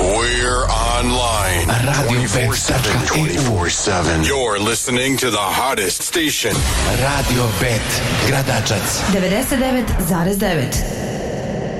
We're online. Radio 24/7. You're listening to the hottest station. Radio Bet, Gradačac. 99,9.